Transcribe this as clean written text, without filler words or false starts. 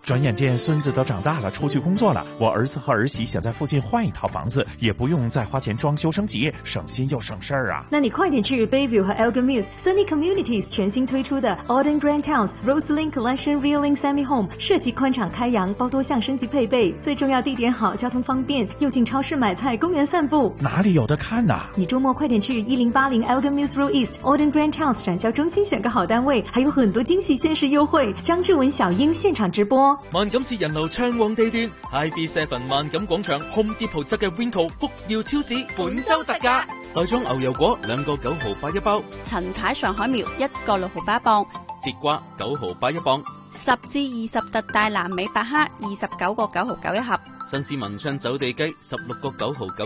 转眼间孙子都长大了，出去工作了，我儿子和儿媳想在附近换一套房子，也不用再花钱装修升级，省心又省事儿啊。 那你快点去 Bayview 和 Elgin Mills Sunny Communities 全新推出的 Auden Grand Towns Roselink Collection Realing Semi Home， 设计宽敞开扬，包多项升级配备，最重要地点好，交通方便，又进超市买菜，公园散步。 哪里有的看啊？ 你周末快点去1080 Elgin Mills Road East Auden Grand Towns 展销中心选个好单位，还有很多惊喜限时優惠。張志文、小英現場直播。 萬錦市人流暢旺地段 ，HiV7 萬錦廣場 Home Depot 側嘅 Winco 福耀超市本周特價，袋裝牛油果2個9毫8一包， 陳太上海苗1個6毫8一磅， 節瓜9毫8一磅 ，10至20特大南美百蝦29個9毫9一盒， 新市文昌走地雞16個9毫9。